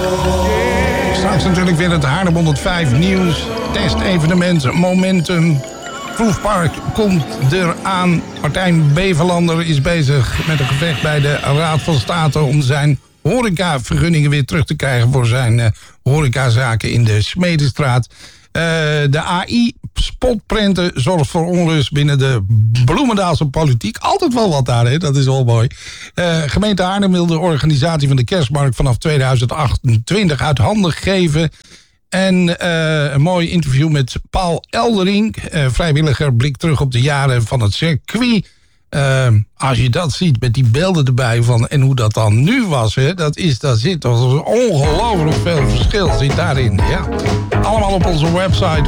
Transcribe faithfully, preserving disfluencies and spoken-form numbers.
Straks natuurlijk weer het Haarlem honderdvijf nieuws. Testevenement, momentum. Proefpark komt eraan. Martijn Beverlander is bezig met een gevecht bij de Raad van State om zijn horecavergunningen weer terug te krijgen voor zijn uh, horecazaken in de Smedestraat. Uh, de A I-spotprenten zorgt voor onrust binnen de Bloemendaalse politiek. Altijd wel wat daar, hè? Dat is wel mooi. Uh, gemeente Haarlem wil de organisatie van de kerstmarkt vanaf tweeduizend achtentwintig uit handen geven. En uh, een mooi interview met Paul Elderink. Uh, vrijwilliger blik terug op de jaren van het circuit. Uh, als je dat ziet met die beelden erbij van en hoe dat dan nu was, hè, dat is, daar zit toch ongelooflijk veel verschil zit daarin. Ja. Allemaal op onze website.